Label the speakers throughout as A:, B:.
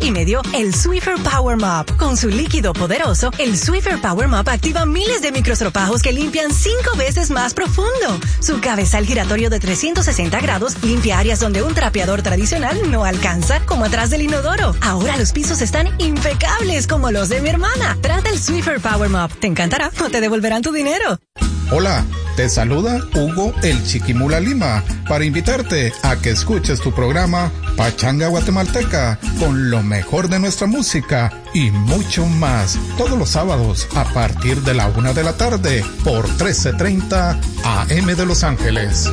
A: y me dio el Swiffer Power Mop. Con su líquido poderoso, el Swiffer Power Mop activa miles de microestropajos que limpian 5 veces más profundo. Su cabezal giratorio de 360 grados limpia áreas donde un trapeador tradicional no alcanza, como atrás del inodoro. Ahora los pisos están impecables como los de mi hermana. Trata el Swiffer Power Mop. Te encantará o te devolverán tu dinero.
B: Hola, te saluda Hugo el Chiquimula Lima para invitarte a que escuches tu programa Pachanga Guatemalteca con lo mejor de nuestra música y mucho más todos los sábados a partir de la 1 de la tarde por 1330 AM de Los Ángeles.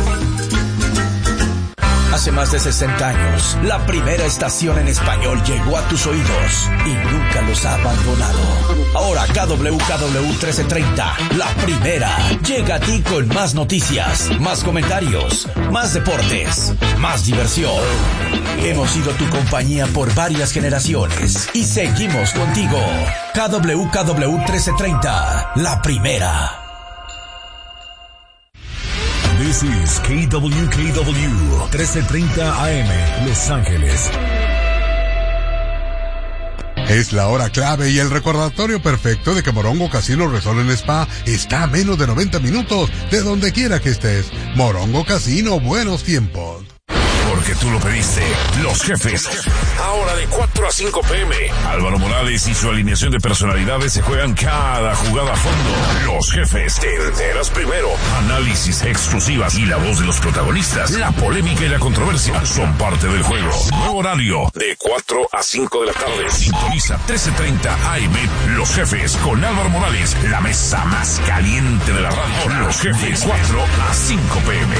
C: Hace más de 60 años, la primera estación en español llegó a tus oídos y nunca los ha abandonado. Ahora KWKW 1330, la primera, llega a ti con más noticias, más comentarios, más deportes, más diversión. Hemos sido tu compañía por varias generaciones y seguimos contigo. KWKW 1330, la primera.
D: This is KWKW 1330 AM, Los Ángeles.
E: Es la hora clave y el recordatorio perfecto de que Morongo Casino Resort en Spa está a menos de 90 minutos de donde quiera que estés. Morongo Casino, buenos tiempos.
D: Porque tú lo pediste, Los Jefes. Ahora de 4 a 5 p.m. Álvaro Morales y su alineación de personalidades se juegan cada jugada a fondo. Los Jefes, te enteras primero. Análisis exclusivas y la voz de los protagonistas. La polémica y la controversia son parte del juego. Nuevo horario, de 4 a 5 de la tarde. Sintoniza 1330 AM. Los Jefes con Álvaro Morales. La mesa más caliente de la radio. Los Jefes, 4 a 5 p.m.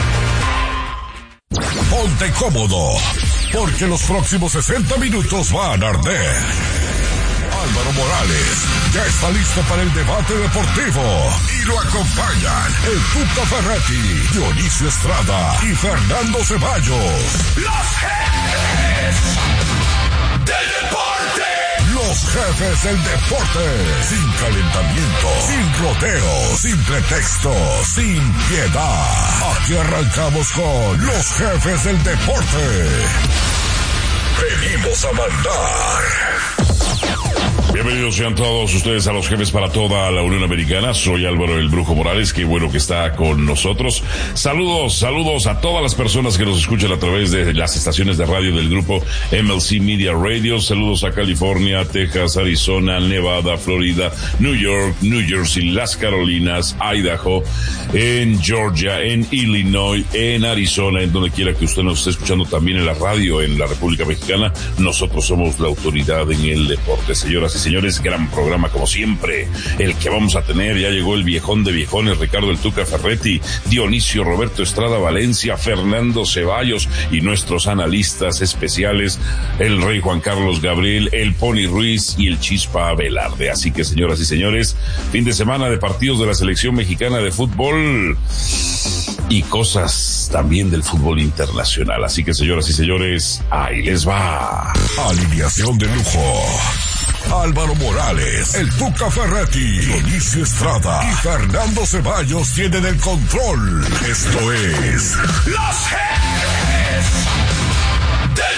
D: Ponte cómodo, porque los próximos 60 minutos van a arder. Álvaro Morales ya está listo para el debate deportivo y lo acompañan el Tuca Ferretti, Dionisio Estrada y Fernando Ceballos. Los Jefes del Deporte. Los Jefes del Deporte. Sin calentamiento, sin rodeos, sin pretextos, sin piedad. Aquí arrancamos con Los Jefes del Deporte. Venimos a mandar. Bienvenidos sean todos ustedes a Los Jefes para toda la Unión Americana. Soy Álvaro el Brujo Morales, qué bueno que está con nosotros. Saludos a todas las personas que nos escuchan a través de las estaciones de radio del grupo MLC Media Radio. Saludos a California, Texas, Arizona, Nevada, Florida, New York, New Jersey, las Carolinas, Idaho, en Georgia, en Illinois, en Arizona, en donde quiera que usted nos esté escuchando, también en la radio en la República Mexicana. Nosotros somos la autoridad en el deporte. Señoras y señores, gran programa como siempre, el que vamos a tener. Ya llegó el viejón de viejones, Ricardo el Tuca Ferretti, Dionisio Roberto Estrada Valencia, Fernando Ceballos y nuestros analistas especiales, el Rey Juan Carlos Gabriel, el Pony Ruiz y el Chispa Velarde. Así que, señoras y señores, fin de semana de partidos de la selección mexicana de fútbol y cosas también del fútbol internacional. Así que, señoras y señores, ahí les va. Alineación de lujo. Álvaro Morales, el Tuca Ferretti, Dionisio Estrada y Fernando Ceballos tienen el control. Esto es Los Jefes del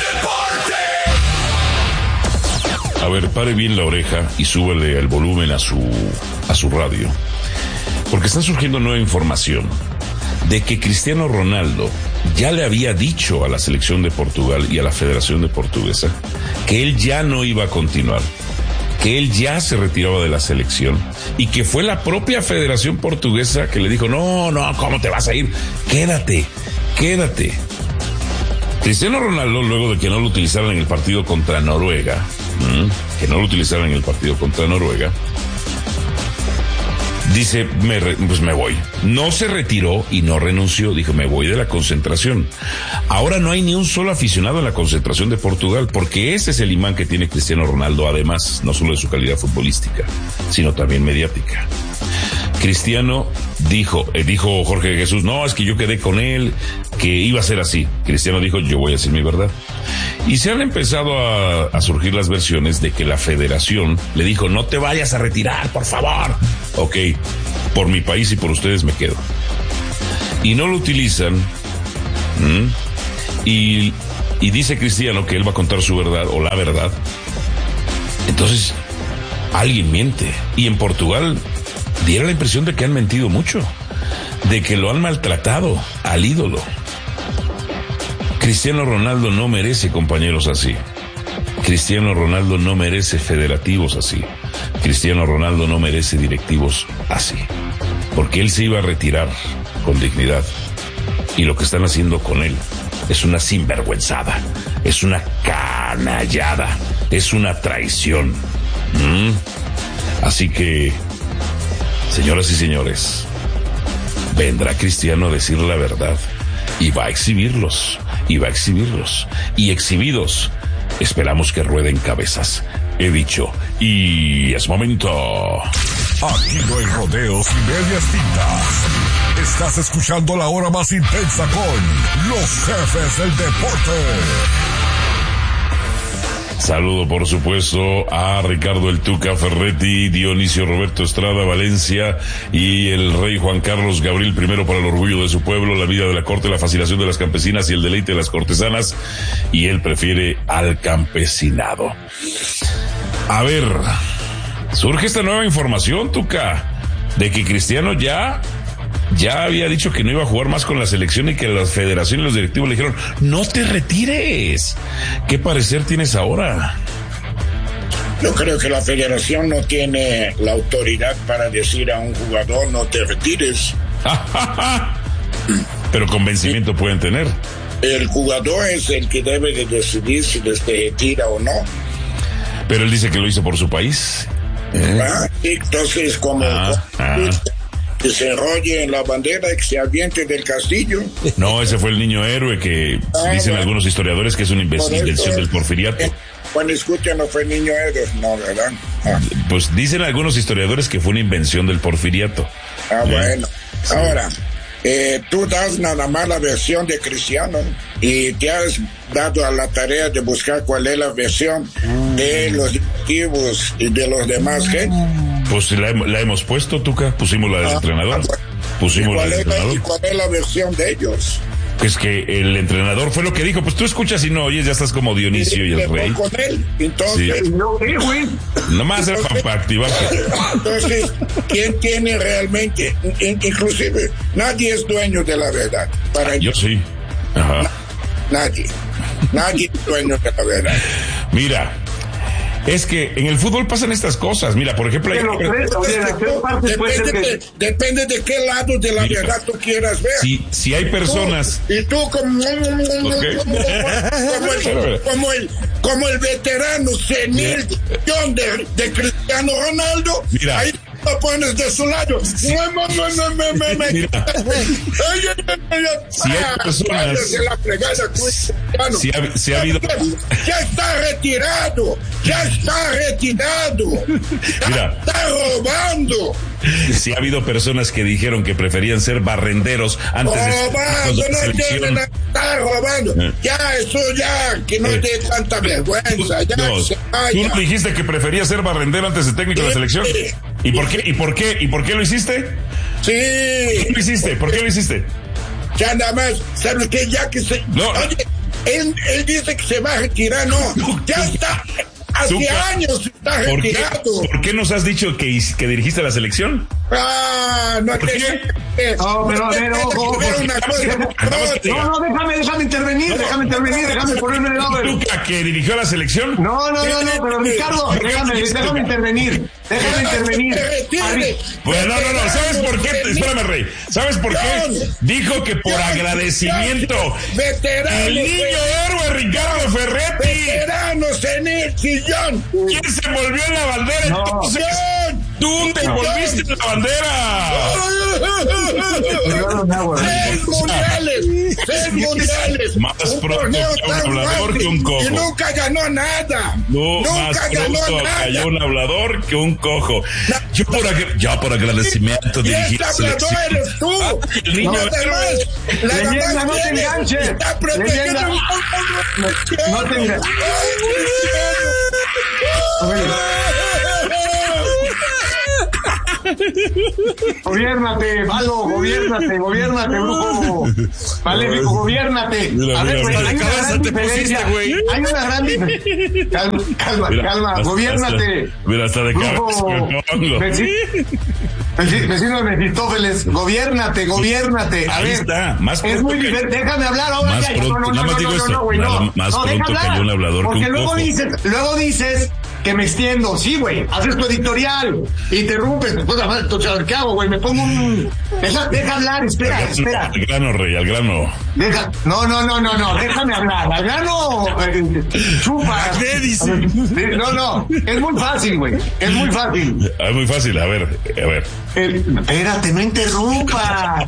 D: Deporte. A ver, pare bien la oreja y súbele el volumen a su radio, porque está surgiendo nueva información de que Cristiano Ronaldo ya le había dicho a la selección de Portugal y a la Federación de Portuguesa que él ya no iba a continuar, que él ya se retiraba de la selección y que fue la propia Federación Portuguesa que le dijo, no, ¿cómo te vas a ir? Quédate. Cristiano Ronaldo, luego de que no lo utilizaran en el partido contra Noruega, dice, pues me voy. No se retiró y no renunció, dijo, me voy de la concentración. Ahora no hay ni un solo aficionado en la concentración de Portugal, porque ese es el imán que tiene Cristiano Ronaldo, además, no solo de su calidad futbolística, sino también mediática. Cristiano dijo Jorge Jesús, no, es que yo quedé con él, que iba a ser así. Cristiano dijo, yo voy a decir mi verdad. Y se han empezado a surgir las versiones de que la federación le dijo, no te vayas a retirar, por favor. Ok, por mi país y por ustedes me quedo. Y no lo utilizan. Y y dice Cristiano que él va a contar su verdad o la verdad, entonces alguien miente. Y en Portugal diera la impresión de que han mentido mucho, de que lo han maltratado al ídolo. Cristiano Ronaldo no merece compañeros así. Cristiano Ronaldo no merece federativos así. Cristiano Ronaldo no merece directivos así. Porque él se iba a retirar con dignidad. Y lo que están haciendo con él es una sinvergüenzada, es una canallada, es una traición. Así que, señoras y señores, vendrá Cristiano a decir la verdad y va a exhibirlos, y va a exhibirlos, y exhibidos, esperamos que rueden cabezas. He dicho, y es momento.
F: Aquí no hay rodeos y medias tintas. Estás escuchando la hora más intensa con los jefes del deporte.
D: Saludo, por supuesto, a Ricardo el Tuca Ferretti, Dionisio Roberto Estrada Valencia y el rey Juan Carlos Gabriel I para el orgullo de su pueblo, la vida de la corte, la fascinación de las campesinas y el deleite de las cortesanas, y él prefiere al campesinado. A ver, surge esta nueva información, Tuca, de que Cristiano ya había dicho que no iba a jugar más con la selección y que la federación y los directivos le dijeron, no te retires. ¿Qué parecer tienes ahora?
G: Yo creo que la federación no tiene la autoridad para decir a un jugador, no te retires.
D: Pero convencimiento pueden tener.
G: El jugador es el que debe de decidir si se retira o no.
D: Pero él dice que lo hizo por su país.
G: Entonces, como que se enrolle en la bandera y que se aviente del castillo.
D: No, ese fue el niño héroe que dicen algunos historiadores que es una invención del porfiriato.
G: Cuando escuchan, no fue niño héroe, no, ¿verdad?
D: Pues dicen algunos historiadores que fue una invención del porfiriato.
G: Bueno. Sí. Ahora, tú das nada más la versión de Cristiano y te has dado a la tarea de buscar cuál es la versión de los directivos y de los demás gente.
D: Pues la hemos puesto, Tuca, pusimos la del entrenador.
G: ¿Y cuál es la versión de ellos?
D: Pues que el entrenador fue lo que dijo, pues tú escuchas y no oyes, ya estás como Dionisio y el rey.
G: Con él, entonces. Sí.
D: Nomás era para activarte.
G: Entonces, ¿quién tiene realmente? Inclusive, nadie es dueño de la verdad.
D: Yo sí. Ajá.
G: Nadie es dueño de la verdad.
D: Mira, es que en el fútbol pasan estas cosas. Mira, por ejemplo,
G: depende de qué lado de la verdad tú quieras ver.
D: Si hay personas.
G: Y tú como el veterano senil de Cristiano Ronaldo.
D: Mira.
G: Ahí lo pones de su lado.
D: Si hay personas. Si ha habido.
G: Ya está retirado.
D: Mira.
G: Está robando.
D: Si ha habido personas que dijeron que preferían ser barrenderos antes de
G: la selección. Está robando. Que no te dé tanta vergüenza.
D: ¿Tú no dijiste que preferías ser barrendero antes de técnico de la selección? ¿Y por qué lo hiciste?
G: Sí.
D: ¿Por qué lo hiciste?
G: Ya nada más, ¿sabes qué? Oye, él dice que se va a retirar, ya está. Hace años está retirado.
D: ¿Por qué nos has dicho que dirigiste la selección?
G: No te
H: pero ojo. No, déjame intervenir, déjame ponerme de lado.
D: ¿Tuca que dirigió la selección?
H: No, pero Ricardo, déjame intervenir.
D: Pues no, ¿sabes por qué? Espérame, Rey. ¿Sabes por qué? Dijo que por agradecimiento.
G: Veterano.
D: El niño héroe Ricardo Ferretti.
G: Veterano, senil, sillón.
D: ¿Quién se envolvió en la bandera entonces? Tú te envolviste en la bandera.
G: 6 mundiales.
D: Más pronto cayó un hablador que un cojo.
G: Y nunca ganó nada.
D: Más pronto cayó un hablador que un cojo. Yo por agradecimiento dirigí la selección.
G: Eres tú.
D: El niño
H: Leyenda, no te enganches. Leyenda. No te enganches. Gobiérnate, Valo, gobiérnate, brujo maléfico, gobiérnate.
D: Mira,
H: A ver, güey, hay una gran diferencia. Hay una gran diferencia. Calma, gobiérnate.
D: Mira, hasta de
H: brujo, vecino de Mefistófeles, gobiérnate. A
D: Ahí
H: ver,
D: está, más
H: es muy diferente. Déjame hablar ahora.
D: Más pronto, nada más digo esto. Más pronto cayó un hablador
H: porque
D: que un cojo.
H: luego dices que me extiendo. Sí, güey, haces tu editorial, interrumpes, después, entonces, ¿qué hago, güey? Me pongo un... Deja hablar, espera.
D: Al grano, Rey, al grano.
H: No, déjame hablar. Al grano, chupa.
D: ¿Qué dice?
H: No, es muy fácil, güey, es muy fácil.
D: Es muy fácil, a ver.
H: Espérate, no interrumpas.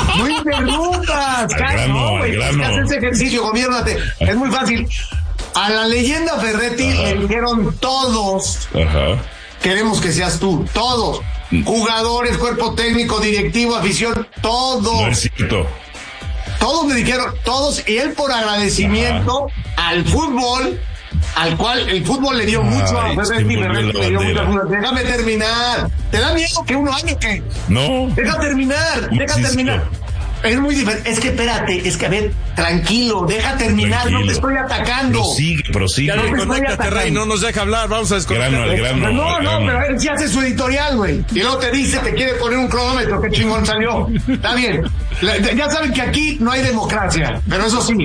D: Al grano.
H: Haces ejercicio, gobiérnate. Es muy fácil. A la leyenda Ferretti le dijeron todos.
D: Ajá.
H: Queremos que seas tú, todos. Jugadores, cuerpo técnico, directivo, afición, todos.
D: No es cierto.
H: Todos me dijeron, todos, y él por agradecimiento al fútbol, al cual el fútbol le dio mucho a Ferretti, le dio mucho. Déjame terminar. ¿Te da miedo que uno hable que?
D: No.
H: Deja terminar. Es muy diferente. Es que espérate, a ver, tranquilo, deja terminar, no te estoy atacando.
D: Prosigue.
I: Ya no, conéctate, Rey, no nos deja hablar, vamos a desconectar.
D: Al grano.
H: No, pero él sí hace su editorial, güey. Y luego te dice, te quiere poner un cronómetro, qué chingón salió. Está bien. Ya saben que aquí no hay democracia, pero eso sí,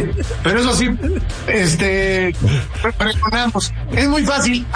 H: pregonamos. Es muy fácil.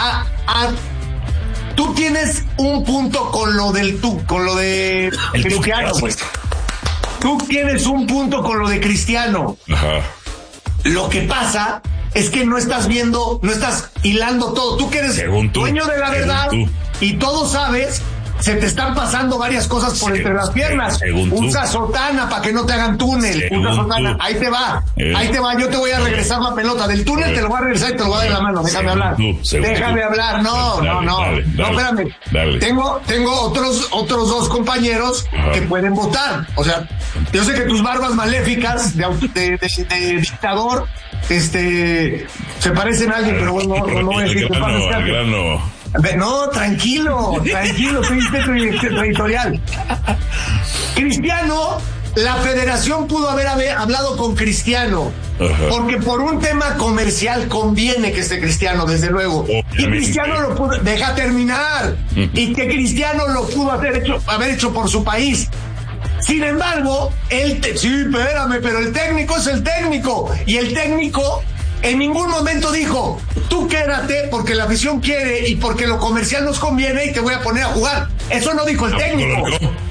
H: Tú tienes un punto con lo de Cristiano, güey. Tú tienes un punto con lo de Cristiano.
D: Ajá.
H: Lo que pasa es que no estás hilando todo. Tú que eres dueño de la verdad y todo sabes, se te están pasando varias cosas por entre las piernas. Usa sotana para que no te hagan túnel. Usa sotana. Ahí te va. Yo te voy a regresar la pelota. Del túnel te lo voy a regresar y te lo voy a dar en la mano. Déjame hablar. Déjame hablar. No, espérame.
D: Dale.
H: Tengo otros dos compañeros que pueden votar. O sea, yo sé que tus barbas maléficas de dictador se parecen a alguien, pero bueno, no voy a decir que pasa.
D: Al grano.
H: No, tranquilo, pediste tu editorial. Cristiano, la federación pudo haber hablado con Cristiano, porque por un tema comercial conviene que esté Cristiano, desde luego. Y Cristiano lo pudo, deja terminar, y que Cristiano lo pudo haber hecho por su país. Sin embargo, pero el técnico es el técnico, y el técnico en ningún momento dijo, tú quédate porque la afición quiere y porque lo comercial nos conviene y te voy a poner a jugar. Eso no dijo el técnico.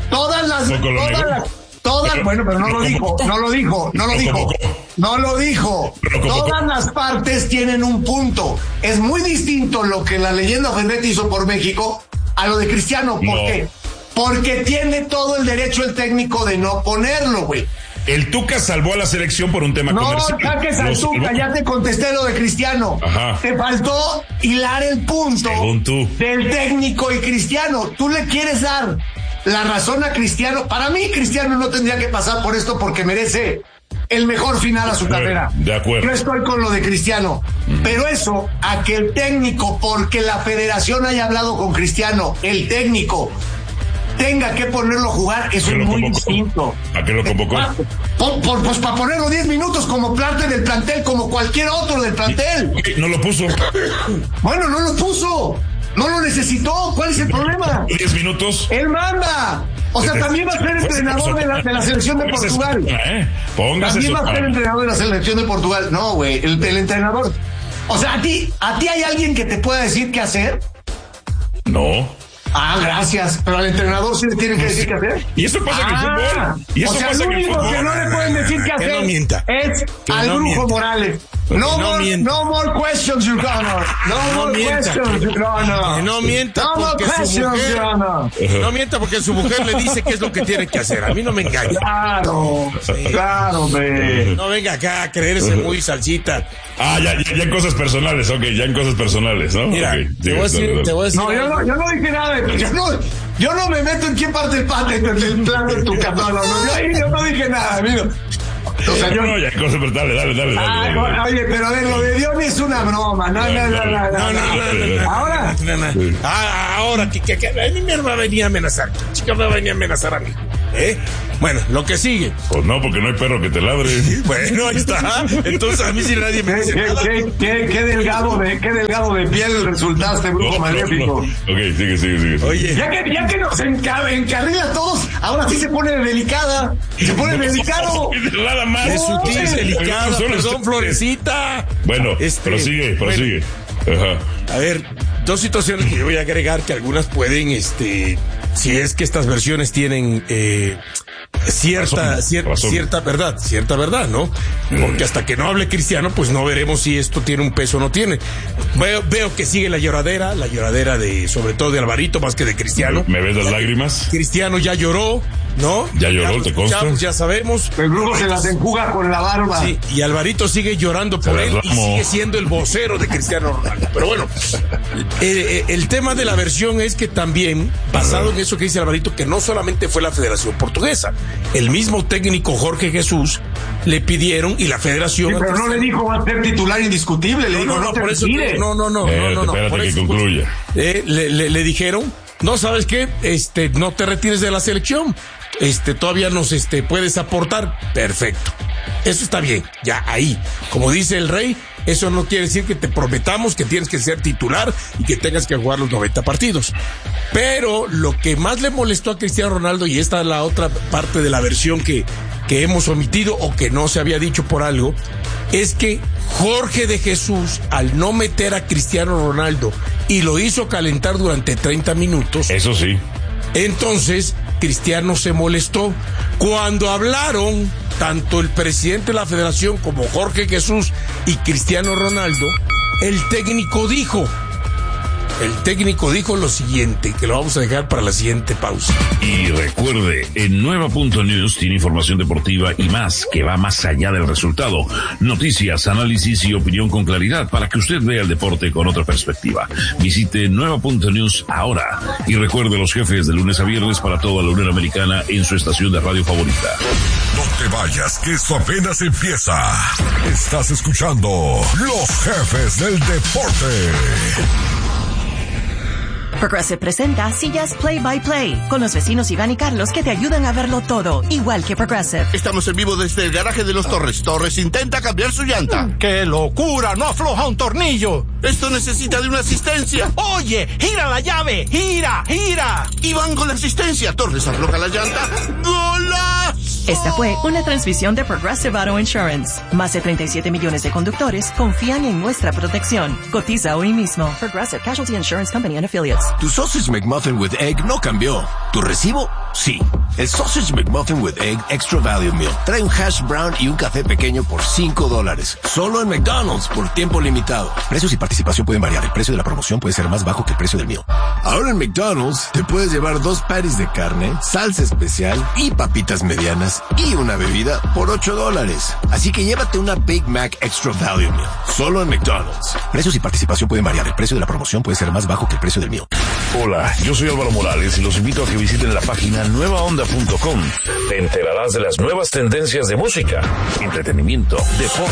H: Bueno, pero no lo dijo. Todas las partes tienen un punto. Es muy distinto lo que la leyenda Ferretti hizo por México a lo de Cristiano. ¿Por qué? Porque tiene todo el derecho el técnico de no ponerlo, güey.
D: El Tuca salvó a la selección por un tema comercial.
H: No saques al Tuca, ya te contesté lo de Cristiano.
D: Ajá.
H: Te faltó hilar el punto del técnico y Cristiano. Tú le quieres dar la razón a Cristiano. Para mí, Cristiano no tendría que pasar por esto porque merece el mejor final a su carrera.
D: De acuerdo.
H: Yo estoy con lo de Cristiano. Pero eso, a que el técnico, porque la federación haya hablado con Cristiano, el técnico tenga que ponerlo a jugar, eso es muy distinto.
D: ¿A qué lo convocó?
H: Pues para ponerlo 10 minutos como parte del plantel, como cualquier otro del plantel.
D: No lo puso.
H: Bueno, no lo puso. No lo necesitó. ¿Cuál es el problema?
D: 10 minutos.
H: Él manda. O sea, también va a ser entrenador de la selección de Portugal. También va a ser entrenador de la selección de Portugal. No, güey, el entrenador. O sea, ¿a ti hay alguien que te pueda decir qué hacer?
D: No.
H: Gracias, pero al entrenador sí le tienen que decir qué hacer.
D: Y eso pasa en el fútbol. Y eso pasa en el fútbol.
H: Que no le pueden decir qué hacer es al Brujo Morales. No more questions, Your Honor. No more questions, Your Honor.
I: No mienta porque su mujer le dice qué es lo que tiene que hacer. A mí no me engaña.
H: Claro, hombre.
I: No venga acá a creerse muy salsita.
D: Ya en cosas personales, ya en cosas personales, ¿no?
I: Mira, te voy a decir.
H: No, yo no dije nada. Yo no me meto en qué parte del plan de tu canal. Yo no dije nada, amigo. O sea, yo...
D: No, ya, dale.
H: Oye, pero a ver, lo de Dion es una broma. No.
I: Ahora, que a mí me va a venir a amenazar. Chica, me va a venir a amenazar a mí. Bueno, lo que sigue.
D: Pues no, porque no hay perro que te ladre.
I: Bueno, ahí está. Entonces a mí si nadie me dice nada.
H: Qué delgado de piel resultaste, brujo maléfico.
D: Ok, sigue.
I: Oye.
H: Ya que nos encarrila a todos, ahora sí se pone delicada. Se pone delicado.
D: Nada más.
I: Es sutil, es delicada. Perdón,
D: ustedes.
I: Florecita.
D: Bueno, prosigue.
I: Bueno.
D: Ajá.
I: A ver, dos situaciones que yo voy a agregar que algunas pueden, si es que estas versiones tienen cierta verdad, ¿no? Porque hasta que no hable Cristiano, pues no veremos si esto tiene un peso o no tiene. Veo que sigue la lloradera de, sobre todo de Alvarito, más que de Cristiano.
D: ¿Me ves las lágrimas?
I: Cristiano ya lloró, ¿no?
D: Ya lloró, te consta.
I: Ya sabemos.
H: El brujo se las enjuga con la barba.
I: Sí, y Alvarito sigue llorando por él y sigue siendo el vocero de Cristiano Ronaldo. Pero bueno, el tema de la versión es que también, basado en eso que dice Alvarito, que no solamente fue la Federación Portuguesa, el mismo técnico Jorge Jesús le pidieron y la Federación...
H: Sí, pero no le dijo va a ser titular indiscutible, le dijo no te retires.
I: No.
D: Espérate que concluya.
I: Le dijeron, no, ¿sabes qué? No te retires de la selección. Todavía nos puedes aportar. Perfecto. Eso está bien. Ya ahí, como dice el rey, eso no quiere decir que te prometamos que tienes que ser titular y que tengas que jugar los 90 partidos. Pero lo que más le molestó a Cristiano Ronaldo, y esta es la otra parte de la versión que hemos omitido o que no se había dicho por algo, es que Jorge de Jesús, al no meter a Cristiano Ronaldo y lo hizo calentar durante 30 minutos.
D: Eso sí.
I: Entonces, Cristiano se molestó. Cuando hablaron, tanto el presidente de la federación como Jorge Jesús y Cristiano Ronaldo, el técnico dijo lo siguiente, que lo vamos a dejar para la siguiente pausa.
D: Y recuerde, en Nueva.News tiene información deportiva y más, que va más allá del resultado. Noticias, análisis y opinión con claridad para que usted vea el deporte con otra perspectiva. Visite Nueva.News ahora. Y recuerde los jefes de lunes a viernes para toda la Unión Americana en su estación de radio favorita.
F: No te vayas, que esto apenas empieza. Estás escuchando Los Jefes del Deporte.
A: Progressive presenta sillas Play by Play con los vecinos Iván y Carlos que te ayudan a verlo todo, igual que Progressive.
J: Estamos en vivo desde el garaje de los Torres. Torres intenta cambiar su llanta.
K: ¡Qué locura! ¡No afloja un tornillo!
J: Esto necesita de una asistencia.
K: ¡Oye! ¡Gira la llave! ¡Gira!
J: Iván con la asistencia. Torres afloja la llanta. ¡Golazo!
A: Esta fue una transmisión de Progressive Auto Insurance. Más de 37 millones de conductores confían en nuestra protección. Cotiza hoy mismo. Progressive Casualty Insurance Company and Affiliates.
C: Tu Sausage McMuffin with Egg no cambió. ¿Tu recibo? Sí. El Sausage McMuffin with Egg Extra Value Meal trae un hash brown y un café pequeño por $5. Solo en McDonald's por tiempo limitado. Precios y participación pueden variar. El precio de la promoción puede ser más bajo que el precio del meal. Ahora en McDonald's te puedes llevar 2 patties de carne, salsa especial y papitas medianas y una bebida por $8. Así que llévate una Big Mac Extra Value Meal. Solo en McDonald's. Precios y participación pueden variar. El precio de la promoción puede ser más bajo que el precio del meal.
D: Hola, yo soy Álvaro Morales y los invito a que visiten la página nuevaonda.com. Te enterarás de las nuevas tendencias de música, entretenimiento, deporte